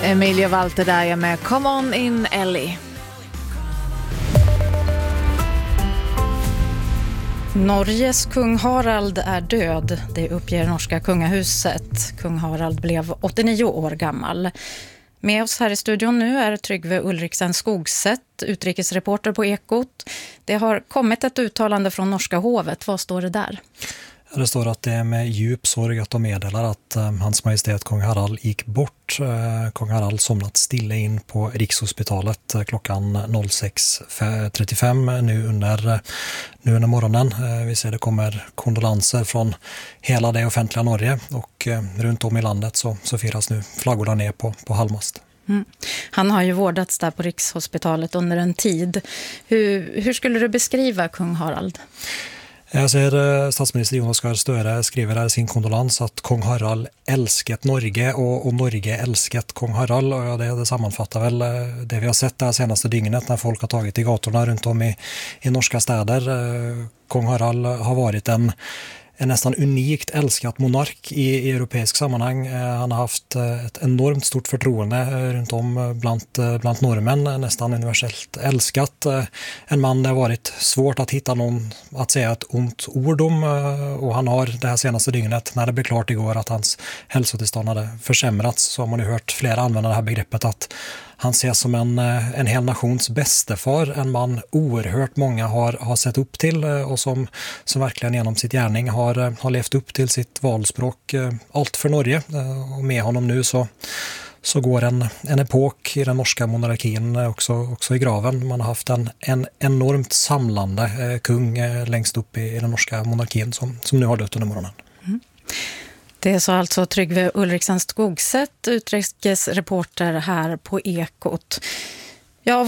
Emilia Walter där med Come On In Ellie. Norges kung Harald är död, det uppger norska kungahuset. Kung Harald blev 89 år gammal. Med oss här i studion nu är Tryggve Ulriksen Skogset, utrikesreporter på Ekot. Det har kommit ett uttalande från norska hovet. Vad står det där? Det står att det är med djup sorg att de meddelar att hans majestät kung Harald gick bort. Kung Harald somnat stille in på Rikshospitalet klockan 06.35 nu under morgonen. Vi ser det kommer kondolenser från hela det offentliga Norge och runt om i landet så firas nu flaggorna ner på halvmast. Mm. Han har ju vårdats där på Rikshospitalet under en tid. Hur skulle du beskriva kung Harald? Jag ser statsminister Jonas Gahr Støre skriver här sin kondolans att kung Harald älsket Norge och Norge älsket kung Harald. Och det sammanfattar väl det vi har sett det här senaste dygnet när folk har tagit i gatorna runt om i norska städer. Kung Harald har varit en nästan unikt älskat monark i europeisk sammanhang. Han har haft ett enormt stort förtroende runt om bland norrmän, nästan universellt älskat. En man det har varit svårt att hitta någon att säga ett ont ord om, och han har det här senaste dygnet, när det blev klart igår att hans hälsotillstånd hade försämrats, så har man ju hört flera använda det här begreppet att han ses som en hel nations bästefar, en man oerhört många har sett upp till och som verkligen genom sitt gärning har levt upp till sitt valspråk allt för Norge. Och med honom nu så går en epok i den norska monarkin också i graven. Man har haft en enormt samlande kung längst upp i den norska monarkin som nu har dött under morgonen. Mm. Det sa alltså Tryggve Ulriksen Skogset, utrikesreporter här på Ekot. Ja,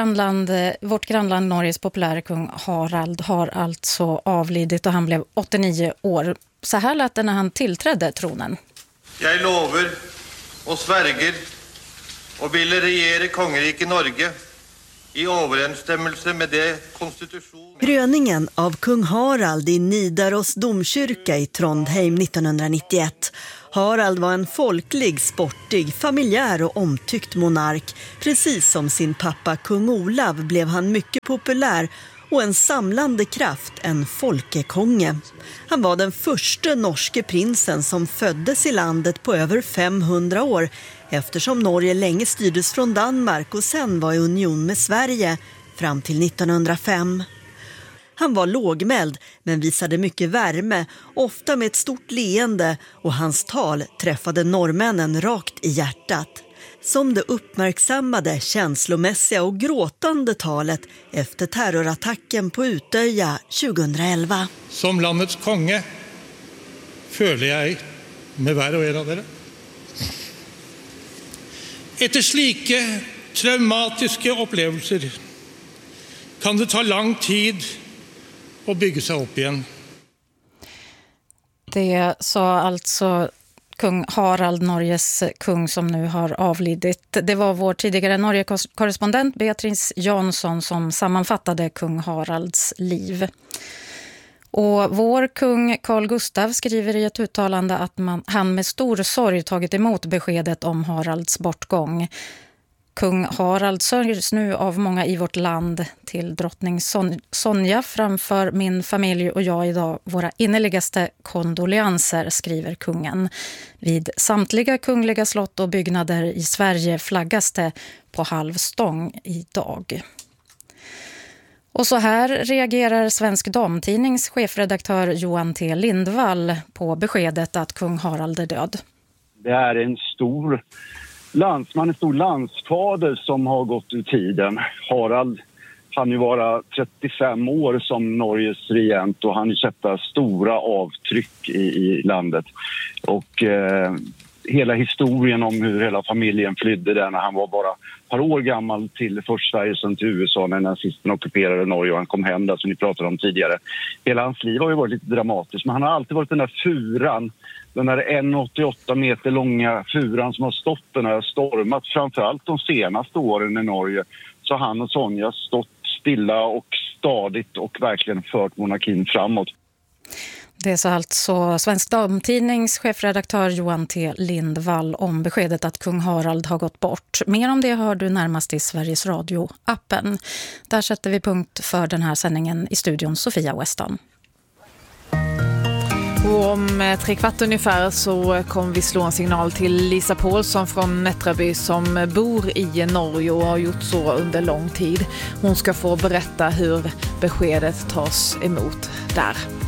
vårt grannland Norges populära kung Harald har alltså avlidit och han blev 89 år. Så här lät det när han tillträdde tronen. Jag lovar och svärger och vill regera kongeriket Norge i överensstämmelse med det konstitution. Kröningen av kung Harald i Nidaros domkyrka i Trondheim 1991. Harald var en folklig, sportig, familjär och omtyckt monark. Precis som sin pappa kung Olav blev han mycket populär och en samlande kraft, en folkekonge. Han var den första norske prinsen som föddes i landet på över 500 år, eftersom Norge länge styrdes från Danmark och sen var i union med Sverige fram till 1905. Han var lågmäld men visade mycket värme, ofta med ett stort leende, och hans tal träffade norrmännen rakt i hjärtat. Som det uppmärksammade, känslomässiga och gråtande talet efter terrorattacken på Utöja 2011. Som landets konge føler jeg med hver og en av dere. Etter slike traumatiske opplevelser kan det ta lang tid å bygge seg opp igjen. Det sa alltså kung Harald, Norges kung som nu har avlidit. Det var vår tidigare Norge-korrespondent Beatrice Jansson som sammanfattade kung Haralds liv. Och vår kung Carl Gustaf skriver i ett uttalande att han med stor sorg tagit emot beskedet om Haralds bortgång. Kung Harald sörjs nu av många i vårt land. Till drottning Sonja framför min familj och jag idag våra innerligaste kondolenser, skriver kungen. Vid samtliga kungliga slott och byggnader i Sverige flaggas det på halv stång idag. Och så här reagerar Svensk Damtidnings chefredaktör Johan T. Lindvall på beskedet att kung Harald är död. Det är en stor landsfader som har gått ur tiden. Harald hann ju vara 35 år som Norges regent och han sätta stora avtryck i landet. Och hela historien om hur hela familjen flydde där när han var bara ett par år gammal till först Sverige sen till USA när nazisterna ockuperade Norge och han kom hem där som ni pratade om tidigare. Hela hans liv har ju varit lite dramatiskt, men han har alltid varit den där furan, den där 1,88 meter långa furan som har stått den här stormat framförallt de senaste åren i Norge. Så han och Sonja stått stilla och stadigt och verkligen fört monarkin framåt. Det är så alltså Svensk Damtidnings chefredaktör Johan T. Lindvall om beskedet att kung Harald har gått bort. Mer om det hör du närmast i Sveriges Radio-appen. Där sätter vi punkt för den här sändningen. I studion Sofia Weston. Och om 3/4 ungefär så kommer vi slå en signal till Lisa Paulsson från Nättraby som bor i Norge och har gjort så under lång tid. Hon ska få berätta hur beskedet tas emot där.